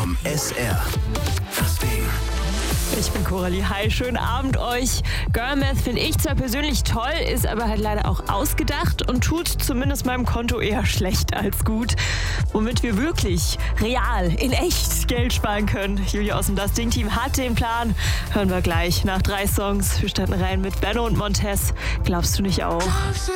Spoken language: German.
vom SR. Das Ding. Ich bin Coralie. Hi, schönen Abend euch. Girl Math finde ich zwar persönlich toll, ist aber halt leider auch ausgedacht und tut zumindest meinem Konto eher schlecht als gut. Womit wir wirklich real, in echt Geld sparen können. Julia aus dem Das Ding Team hat den Plan. Hören wir gleich nach 3 Songs. Wir starten rein mit Benno und Montez. Glaubst du nicht auch?